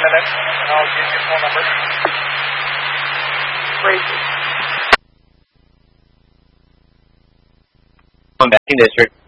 minutes, and I'll give you a phone number. Crazy. Back in district.